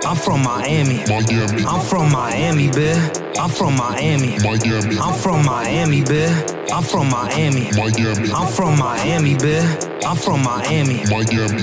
I'm from Miami. I'm from Miami, bitch. I'm from Miami. I'm from Miami, bitch. I'm from Miami. I'm from Miami, bitch. I'm from Miami.